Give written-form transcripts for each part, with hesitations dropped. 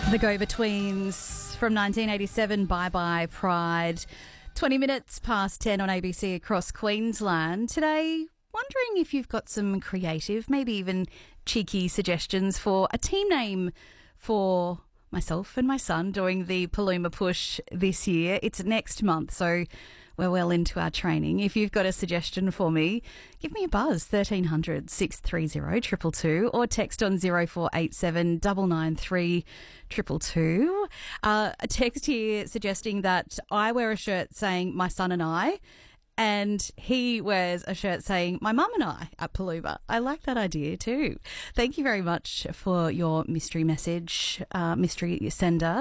The Go-Betweens from 1987, Bye Bye Pride. 20 minutes past 10 on ABC across Queensland. Today, wondering if you've got some creative, maybe even cheeky suggestions for a team name for myself and my son doing the Paluma Push this year. It's next month, so we're well into our training. If you've got a suggestion for me, give me a buzz, 1300 630 222, or text on 0487 993 222. A text here suggesting that I wear a shirt saying my son and I, and he wears a shirt saying my mum and I at Paluma. I like that idea too. Thank you very much for your mystery message, mystery sender,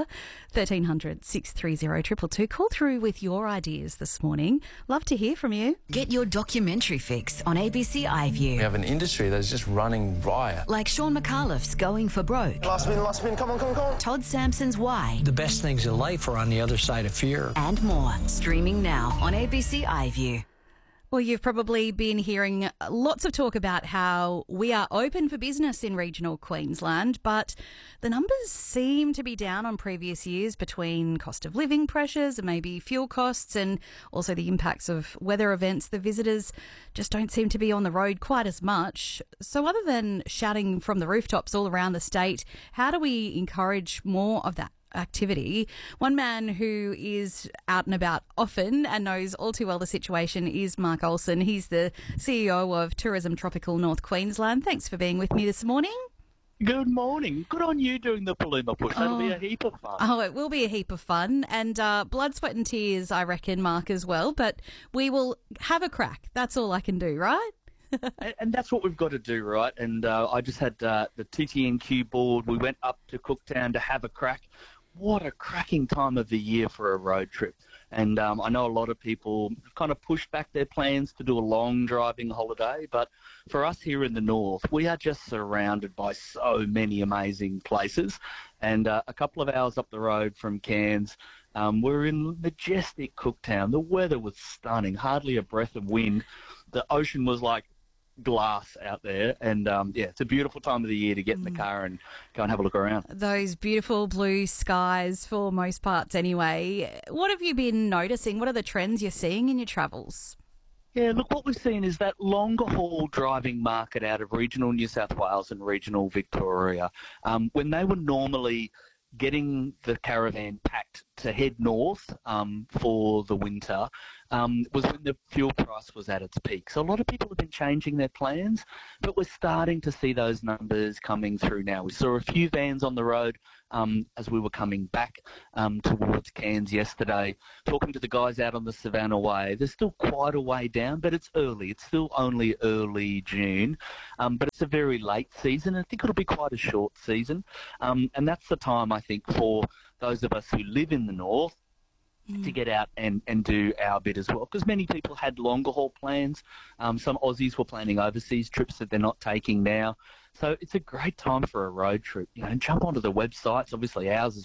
1300 630 222. Call through with your ideas this morning. Love to hear from you. Get your documentary fix on ABC iView. We have an industry that's just running riot. Like Sean McAuliffe's Going for Broke. Last spin, come on. Todd Sampson's Why. The best things in life are on the other side of fear. And more. Streaming now on ABC iView. Well, you've probably been hearing lots of talk about how we are open for business in regional Queensland, but the numbers seem to be down on previous years between cost of living pressures and maybe fuel costs and also the impacts of weather events. The visitors just don't seem to be on the road quite as much. So other than shouting from the rooftops all around the state, how do we encourage more of that activity? One man who is out and about often and knows all too well the situation is Mark Olsen. He's the CEO of Tourism Tropical North Queensland. Thanks for being with me this morning. Good morning. Good on you doing the Paluma Push. That'll be a heap of fun. Oh, it will be a heap of fun. And blood, sweat and tears, I reckon, Mark, as well. But we will have a crack. That's all I can do, right? And that's what we've got to do, right? And I just had the TTNQ board. We went up to Cooktown to have a crack. What a cracking time of the year for a road trip. And I know a lot of people kind of pushed back their plans to do a long driving holiday, but for us here in the north, we are just surrounded by so many amazing places. And a couple of hours up the road from Cairns, we're in majestic Cooktown. The weather was stunning, hardly a breath of wind. The ocean was like glass out there, and it's a beautiful time of the year to get in the car and go and have a look around. Those beautiful blue skies for most parts anyway. What have you been noticing? What are the trends you're seeing in your travels? Yeah, look, what we've seen is that longer haul driving market out of regional New South Wales and regional Victoria, when they were normally getting the caravan packed to head north for the winter, was when the fuel price was at its peak. So a lot of people have been changing their plans, but we're starting to see those numbers coming through now. We saw a few vans on the road as we were coming back towards Cairns yesterday, talking to the guys out on the Savannah Way. They're still quite a way down, but it's early. It's still only early June, but it's a very late season. I think it'll be quite a short season, and that's the time, I think, for those of us who live in the north to get out and do our bit as well, because many people had longer haul plans. Some Aussies were planning overseas trips that they're not taking now. So it's a great time for a road trip. You know, jump onto the websites. Obviously ours is